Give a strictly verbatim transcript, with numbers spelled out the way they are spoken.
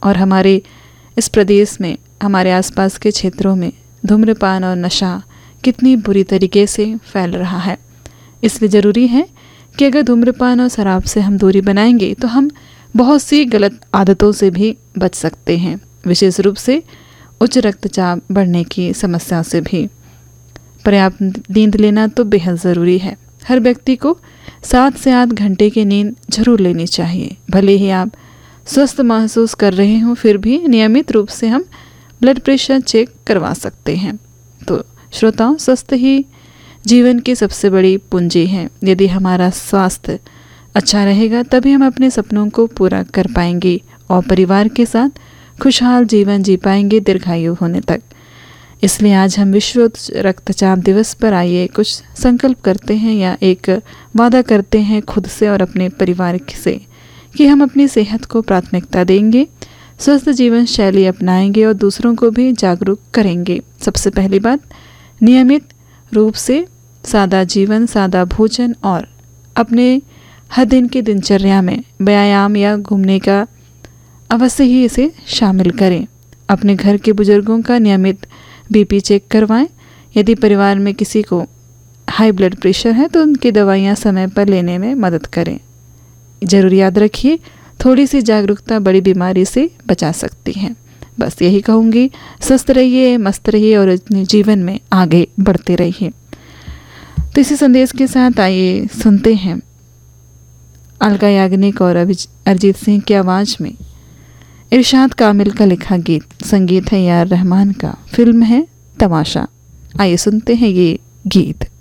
और हमारे इस प्रदेश में, हमारे आसपास के क्षेत्रों में धूम्रपान और नशा कितनी बुरी तरीके से फैल रहा है। इसलिए ज़रूरी है कि अगर धूम्रपान और शराब से हम दूरी बनाएंगे तो हम बहुत सी गलत आदतों से भी बच सकते हैं, विशेष रूप से उच्च रक्तचाप बढ़ने की समस्या से भी। पर्याप्त नींद लेना तो बेहद ज़रूरी है। हर व्यक्ति को सात से आठ घंटे की नींद जरूर लेनी चाहिए। भले ही आप स्वस्थ महसूस कर रहे हों, फिर भी नियमित रूप से हम ब्लड प्रेशर चेक करवा सकते हैं। तो श्रोताओं, स्वस्थ ही जीवन की सबसे बड़ी पूंजी है। यदि हमारा स्वास्थ्य अच्छा रहेगा तभी हम अपने सपनों को पूरा कर पाएंगे और परिवार के साथ खुशहाल जीवन जी पाएंगे दीर्घायु होने तक। इसलिए आज हम विश्व रक्तचाप दिवस पर आइए कुछ संकल्प करते हैं या एक वादा करते हैं खुद से और अपने परिवार से कि हम अपनी सेहत को प्राथमिकता देंगे, स्वस्थ जीवन शैली अपनाएंगे और दूसरों को भी जागरूक करेंगे। सबसे पहली बात, नियमित रूप से सादा जीवन, सादा भोजन और अपने हर दिन की दिनचर्या में व्यायाम या घूमने का अवश्य ही इसे शामिल करें। अपने घर के बुजुर्गों का नियमित बीपी चेक करवाएं। यदि परिवार में किसी को हाई ब्लड प्रेशर है तो उनकी दवाइयाँ समय पर लेने में मदद करें। जरूर याद रखिए, थोड़ी सी जागरूकता बड़ी बीमारी से बचा सकती है। बस यही कहूँगी, स्वस्थ रहिए, मस्त रहिए और अपने जीवन में आगे बढ़ते रहिए। तो इसी संदेश के साथ आइए सुनते हैं अलका याग्निक और अरिजीत सिंह की आवाज़ में इरशाद कामिल का लिखा गीत। संगीत है ए आर रहमान का, फिल्म है तमाशा। आइए सुनते हैं ये गीत।